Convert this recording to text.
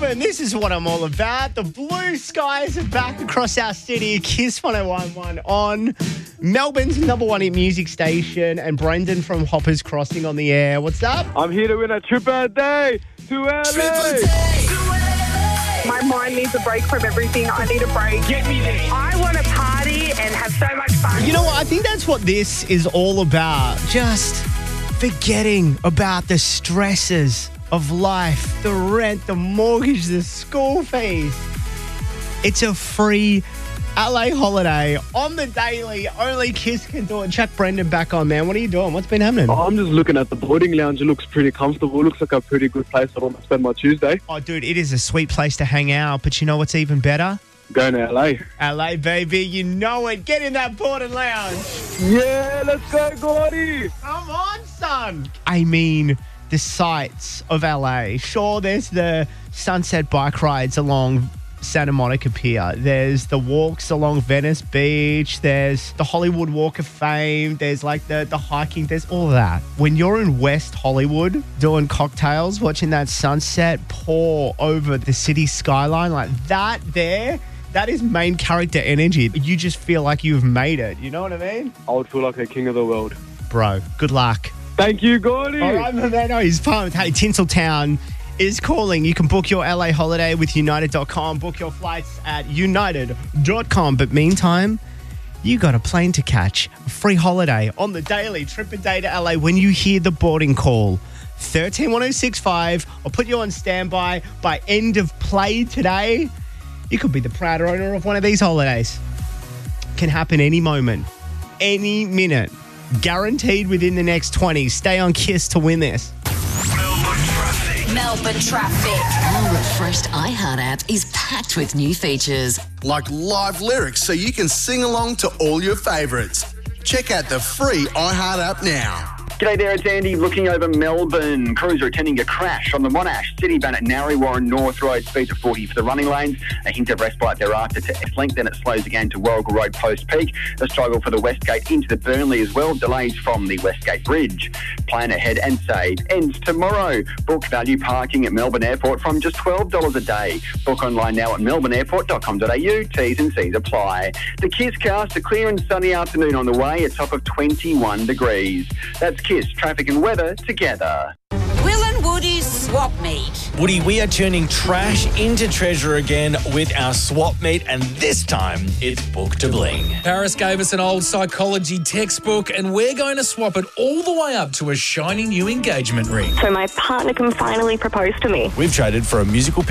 and this is what I'm all about. The blue skies are back across our city. Kiss 101.1 on Melbourne's number one hit music station, and Brendan from Hoppers Crossing on the air. What's up? I'm here to win a trip a day to LA. My mind needs a break from everything. I need a break. Get me there. I want to party and have so much fun. You know what? I think that's what this is all about. Just forgetting about the stresses of life, the rent, the mortgage, the school fees. It's a free LA holiday on the daily. Only Kiss can do it. Chuck Brendan back on, man. What are you doing? What's been happening? I'm just looking at the boarding lounge. It looks pretty comfortable. It looks like a pretty good place I want to spend my Tuesday. Oh, dude, it is a sweet place to hang out. But you know what's even better? Going to LA. LA, baby. You know it. Get in that boarding lounge. Yeah, let's go, Gordy. Come on, son. I mean, the sights of LA. Sure, there's the sunset bike rides along Santa Monica Pier. There's the walks along Venice Beach. There's the Hollywood Walk of Fame. There's like the hiking. There's all of that. When you're in West Hollywood doing cocktails, watching that sunset pour over the city skyline like that there, that is main character energy. You just feel like you've made it. You know what I mean? I would feel like a king of the world. Bro, good luck. Thank you, Gordy. All right, man. No, he's pumped. Hey, Tinseltown is calling. You can book your LA holiday with United.com. Book your flights at United.com. But meantime, you got a plane to catch. A free holiday on the daily. Trip a day to LA when you hear the boarding call. 131065. I'll put you on standby. By end of play today, you could be the proud owner of one of these holidays. Can happen any moment, any minute. Guaranteed within the next 20. Stay on Kiss to win this. Melbourne traffic. Our refreshed iHeart app is packed with new features. Like live lyrics so you can sing along to all your favourites. Check out the free iHeart app now. G'day there, it's Andy looking over Melbourne. Crews are attending a crash on the Monash Citibank at Narre Warren North Road, speeds of 40 for the running lanes. A hint of respite thereafter to S-Link, then it slows again to Warrigal Road post-peak. A struggle for the Westgate into the Burnley as well. Delays from the Westgate Bridge. Plan ahead and save ends tomorrow. Book value parking at Melbourne Airport from just $12 a day. Book online now at melbourneairport.com.au. T's and C's apply. The Kiss cast, a clear and sunny afternoon on the way, a top of 21 degrees. That's Kiss, traffic and weather together. Will and Woody's Swap Meet. Woody, we are turning trash into treasure again with our swap meet, and this time it's Book to Bling. Paris gave us an old psychology textbook, and we're going to swap it all the way up to a shiny new engagement ring. So my partner can finally propose to me. We've traded for a musical